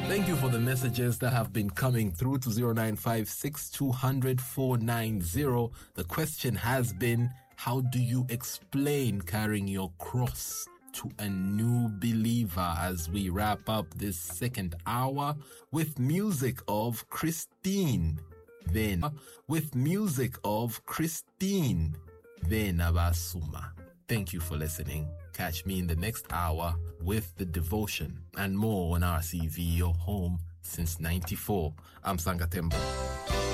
Thank you for the messages that have been coming through to 0956200490. The question has been, how do you explain carrying your cross to a new believer? As we wrap up this second hour with music of Christine Abasuma. Thank you for listening. Catch me in the next hour with the devotion and more on RCV, your home since 94. I'm Sangatembo.